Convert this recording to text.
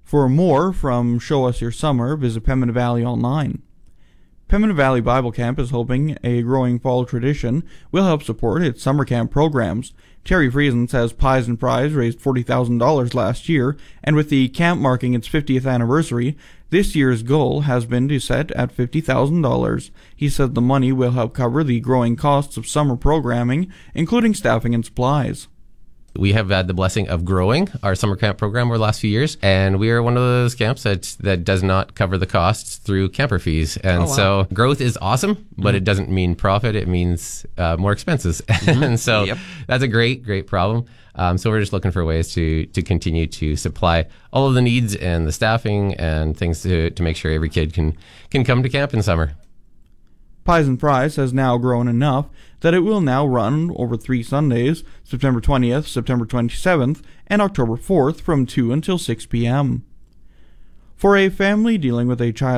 For more from Show Us Your Summer, visit Pembina Valley online. Pembina Valley Bible Camp is hoping a growing fall tradition will help support its summer camp programs. Terry Friesen says Pies and Fries raised $40,000 last year, and with the camp marking its 50th anniversary, this year's goal has been to set at $50,000. He said the money will help cover the growing costs of summer programming, including staffing and supplies. We have had the blessing of growing our summer camp program over the last few years, and we are one of those camps that does not cover the costs through camper fees. And so growth is awesome, but it doesn't mean profit. It means more expenses. And so that's a great problem. So we're just looking for ways to continue to supply all of the needs and the staffing and things to make sure every kid can come to camp in summer. Pies and Fries has now grown enough that it will now run over 3 Sundays, September 20th, September 27th, and October 4th from 2 until 6 p.m. For a family dealing with a child